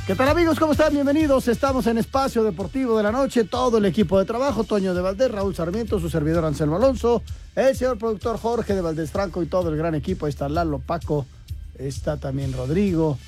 ¿Qué tal, amigos? ¿Cómo están? Bienvenidos. Estamos en Espacio Deportivo de la Noche. Todo el equipo de trabajo, Toño de Valdés, Raúl Sarmiento, su servidor Anselmo Alonso, el señor productor Jorge de Valdés Franco y todo el gran equipo. Ahí está Lalo, Paco, está también Rodrigo,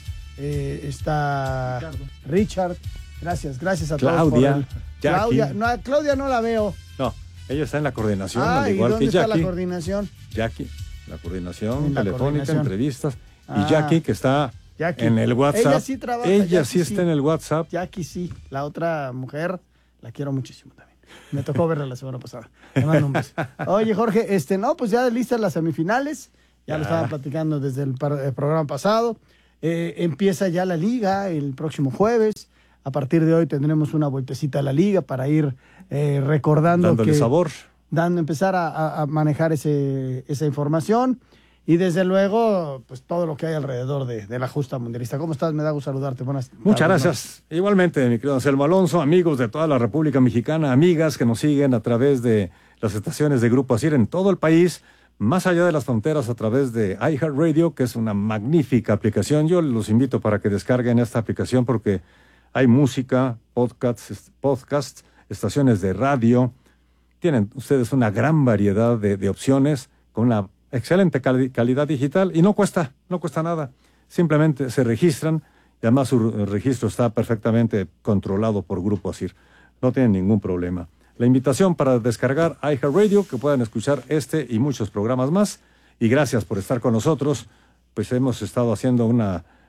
está Ricardo. Richard. Gracias a todos. Claudia no la veo. No, ella está en la coordinación, al igual que Jackie. ¿Dónde está la coordinación? Jackie, la coordinación telefónica, entrevistas. Y Jackie, que está... Jackie. En el WhatsApp. Ella sí trabaja. Ella sí está en el WhatsApp. Jackie sí. La otra mujer, la quiero muchísimo también. Me tocó verla la semana pasada. Le mando un beso. Oye, Jorge, pues ya listas las semifinales. Ya lo estaban platicando desde el programa pasado. Empieza ya la liga el próximo jueves. A partir de hoy tendremos una vueltecita a la liga para ir recordando. Dándole sabor. Empezar a manejar esa información. Y desde luego, pues todo lo que hay alrededor de la justa mundialista. ¿Cómo estás? Me da gusto saludarte. Buenas tardes. Muchas gracias. ¿No? Igualmente, mi querido Anselmo Alonso, amigos de toda la República Mexicana, amigas que nos siguen a través de las estaciones de Grupo ASIR en todo el país, más allá de las fronteras a través de iHeartRadio, que es una magnífica aplicación. Yo los invito para que descarguen esta aplicación porque hay música, podcasts, estaciones de radio. Tienen ustedes una gran variedad de opciones con una excelente calidad digital y no cuesta nada. Simplemente se registran y además su registro está perfectamente controlado por Grupo ASIR. No tienen ningún problema. La invitación para descargar iHeartRadio, que puedan escuchar este y muchos programas más. Y gracias por estar con nosotros. Pues hemos estado haciendo un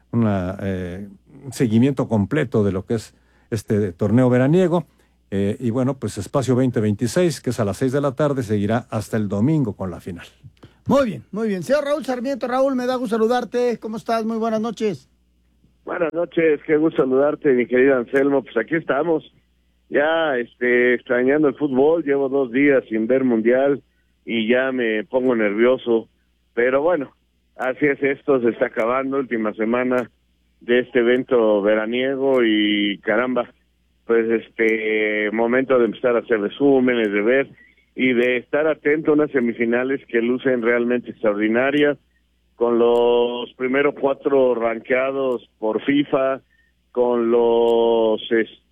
seguimiento completo de lo que es este torneo veraniego. Y bueno, pues Espacio 2026, que es a las 6 de la tarde, seguirá hasta el domingo con la final. Muy bien. Señor Raúl Sarmiento, Raúl, me da gusto saludarte. ¿Cómo estás? Muy buenas noches. Buenas noches, qué gusto saludarte, mi querido Anselmo. Pues aquí estamos, ya extrañando el fútbol. Llevo 2 días sin ver mundial y ya me pongo nervioso. Pero bueno, así es esto, se está acabando, última semana de este evento veraniego y caramba, pues momento de empezar a hacer resúmenes, de ver y de estar atento a unas semifinales que lucen realmente extraordinarias, con los primeros 4 rankeados por FIFA, con los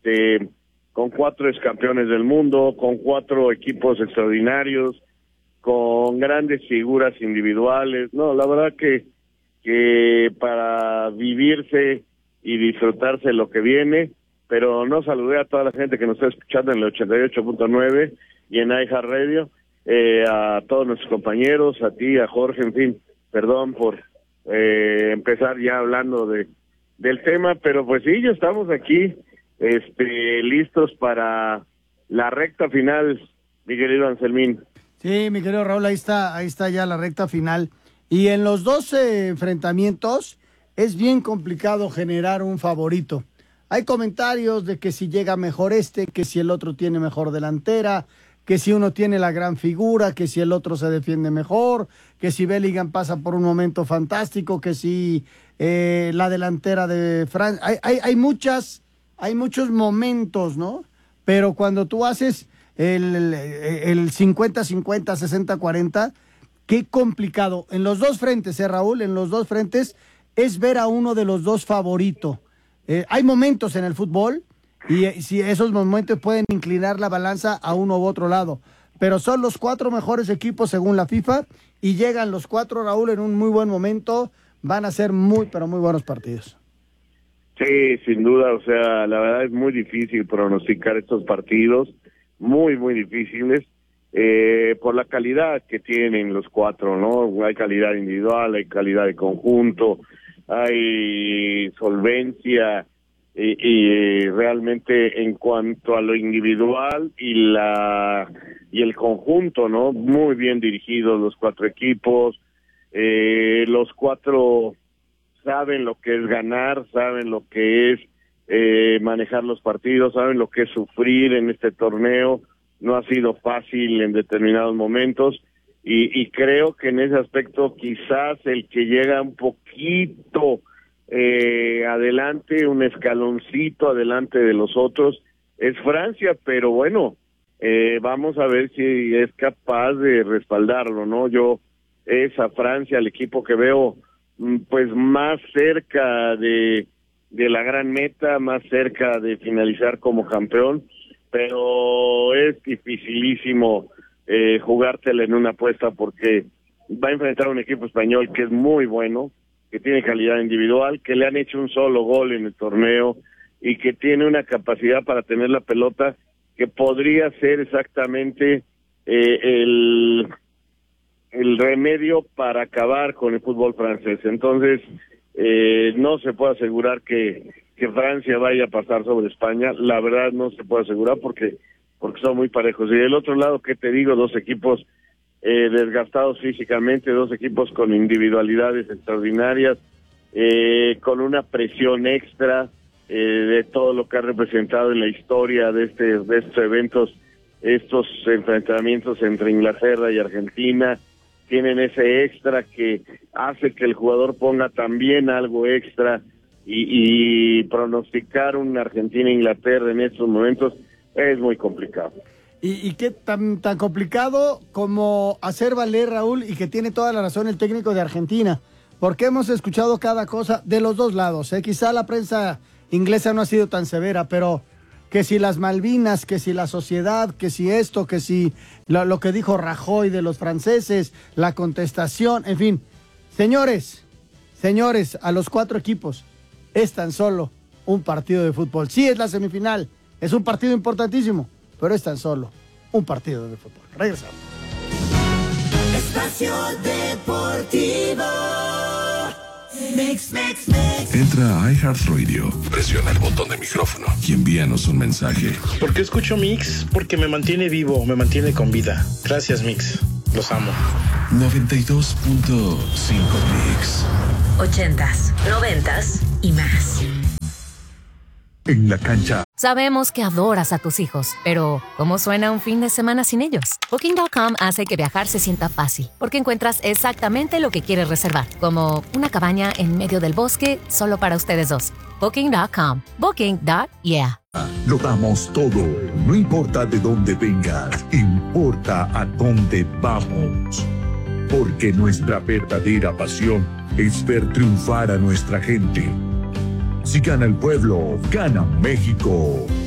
con 4 excampeones del mundo, con 4 equipos extraordinarios, con grandes figuras individuales. No, la verdad que para vivirse y disfrutarse lo que viene. Pero no saludé a toda la gente que nos está escuchando en el 88.9 y en iHeartRadio, a todos nuestros compañeros, a ti, a Jorge, en fin, perdón por empezar ya hablando del tema, pero pues sí, ya estamos aquí, listos para la recta final, mi querido Anselmín. Sí, mi querido Raúl, ahí está ya la recta final. Y en los 2 enfrentamientos es bien complicado generar un favorito. Hay comentarios de que si llega mejor que si el otro tiene mejor delantera, que si uno tiene la gran figura, que si el otro se defiende mejor, que si Bellingham pasa por un momento fantástico, que si la delantera de Francia. Hay muchos momentos, ¿no? Pero cuando tú haces el 50-50, 60-40, qué complicado. En los 2 frentes, Raúl, en los 2 frentes es ver a uno de los 2 favorito. Hay momentos en el fútbol y si esos momentos pueden inclinar la balanza a uno u otro lado, pero son los 4 mejores equipos según la FIFA y llegan los 4, Raúl, en un muy buen momento. Van a ser muy, pero muy buenos partidos. Sí, sin duda, o sea, la verdad es muy difícil pronosticar estos partidos, muy difíciles, por la calidad que tienen los 4, ¿no? Hay calidad individual, hay calidad de conjunto, hay solvencia y realmente en cuanto a lo individual y el conjunto, ¿no? Muy bien dirigidos los 4 equipos, los 4 saben lo que es ganar, saben lo que es manejar los partidos, saben lo que es sufrir en este torneo. No ha sido fácil en determinados momentos. Y creo que en ese aspecto quizás el que llega un poquito adelante, un escaloncito adelante de los otros, es Francia, pero bueno, vamos a ver si es capaz de respaldarlo, ¿no? Yo es a Francia el equipo que veo pues más cerca de de la gran meta, más cerca de finalizar como campeón, pero es dificilísimo jugártela en una apuesta porque va a enfrentar a un equipo español que es muy bueno, que tiene calidad individual, que le han hecho un solo gol en el torneo y que tiene una capacidad para tener la pelota que podría ser exactamente el remedio para acabar con el fútbol francés. Entonces, no se puede asegurar que Francia vaya a pasar sobre España. La verdad no se puede asegurar porque son muy parejos. Y del otro lado, ¿qué te digo? Dos equipos desgastados físicamente, dos equipos con individualidades extraordinarias, con una presión extra de todo lo que ha representado en la historia de estos eventos, estos enfrentamientos entre Inglaterra y Argentina. Tienen ese extra que hace que el jugador ponga también algo extra y pronosticar una Argentina-Inglaterra en estos momentos es muy complicado. ¿Y qué tan complicado como hacer valer, Raúl, y que tiene toda la razón el técnico de Argentina? Porque hemos escuchado cada cosa de los dos lados, ¿eh? Quizá la prensa inglesa no ha sido tan severa, pero que si las Malvinas, que si la sociedad, que si esto, que si lo que dijo Rajoy de los franceses, la contestación, en fin. Señores, a los 4 equipos, es tan solo un partido de fútbol. Sí, es la semifinal, es un partido importantísimo, pero es tan solo un partido de fútbol. Regresamos. Espacio Deportivo. Mix. Entra a iHeartRadio, presiona el botón de micrófono y envíanos un mensaje. ¿Por qué escucho Mix? Porque me mantiene vivo, me mantiene con vida. Gracias, Mix. Los amo. 92.5 Mix. 80s, 90s y más. En la cancha. Sabemos que adoras a tus hijos, pero ¿cómo suena un fin de semana sin ellos? Booking.com hace que viajar se sienta fácil, porque encuentras exactamente lo que quieres reservar, como una cabaña en medio del bosque solo para ustedes dos. Booking.com. Booking.yeah. Lo damos todo. No importa de dónde vengas, importa a dónde vamos. Porque nuestra verdadera pasión es ver triunfar a nuestra gente. Si gana el pueblo, gana México.